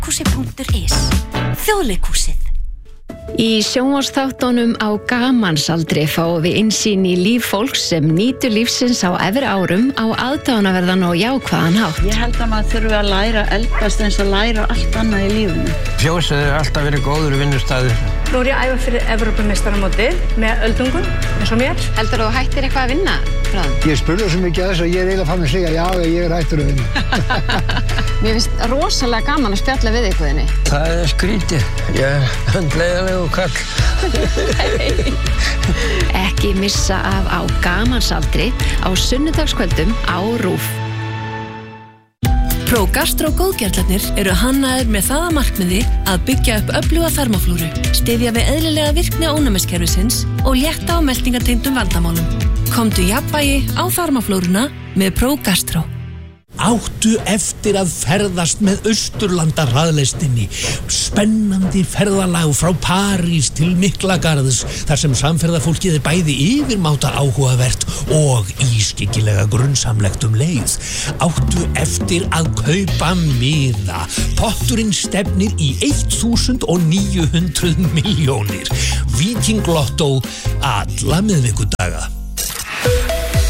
Þjóðleikhúsið.is Þjóðleikhúsið. Í sjónvarpsþáttunum á gamansaldri fáum við innsýn í líf fólks sem nýtur lífsins á efri árum á aðdáunarverðan og jákvæðan hátt. Ég held að maður þurfi að læra eldast eins og læra allt annað í lífinu. Fjósið alltaf verið góður vinnustæður. Nú ég að æfa fyrir Evrópumeistaramótið með öldungum, eins og mér. Heldur þú hættir eitthvað að vinna, bráðum? Ég spurði svo mikið að þess að ég eiginlega fann að segja já, ég hættur að vinna. Mér finnst rosalega gaman að spjalla við ykkurðinni. Það skrítið. Ég hundleiðalegu kall. Ekki missa af á gamansaldri á sunnudagskvöldum á RÚV. ProGastro góðgerlarnir eru hannaðir með það að markmiði að byggja upp öfluga þarmaflóru, styðja við eðlilega virkni ónæmiskerfisins og létta á meltingartengdum vandamálum. Komdu jafnvægi á þarmaflóruna með ProGastro. Áttu eftir að ferðast með Austurlanda hraðleystinni. Spennandi ferðalag frá París til Miklagarðs, þar sem samferðafólkið er bæði yfirmáta áhugavert og ískyggilega grunnsamlegt leið. Áttu eftir að kaupa miða. Potturinn stefnir í 1.900 milljónir. Víking Lotto alla miðvikudaga.